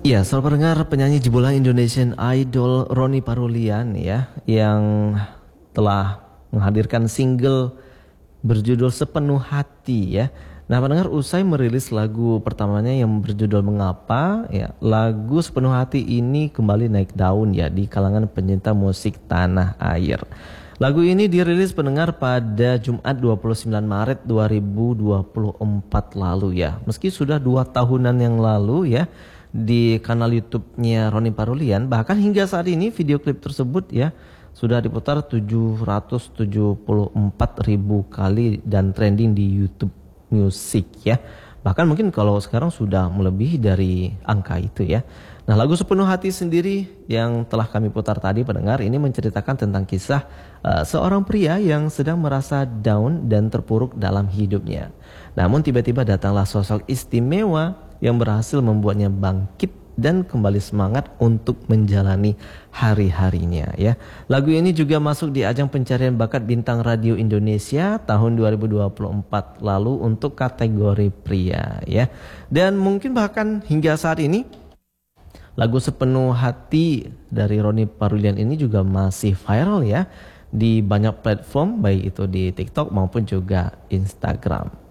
Iya, selamat pendengar penyanyi jebolan Indonesian Idol Roni Parulian ya, yang telah menghadirkan single berjudul Sepenuh Hati ya. Nah, pendengar usai merilis lagu pertamanya yang berjudul Mengapa ya, lagu Sepenuh Hati ini kembali naik daun ya di kalangan pencinta musik tanah air. Lagu ini dirilis pendengar pada Jumat 29 Maret 2024 lalu ya. Meski sudah 2 tahunan yang lalu ya, di kanal YouTube-nya Roni Parulian, bahkan hingga saat ini video klip tersebut ya sudah diputar 774.000 kali dan trending di YouTube Music ya. Bahkan mungkin kalau sekarang sudah melebihi dari angka itu ya. Nah, lagu Sepenuh Hati sendiri yang telah kami putar tadi pendengar ini menceritakan tentang kisah seorang pria yang sedang merasa down dan terpuruk dalam hidupnya. Namun tiba-tiba datanglah sosok istimewa yang berhasil membuatnya bangkit dan kembali semangat untuk menjalani hari-harinya ya. Lagu ini juga masuk di ajang pencarian bakat bintang radio Indonesia tahun 2024 lalu untuk kategori pria ya. Dan mungkin bahkan hingga saat ini lagu Sepenuh Hati dari Roni Parulian ini juga masih viral ya di banyak platform, baik itu di TikTok maupun juga Instagram.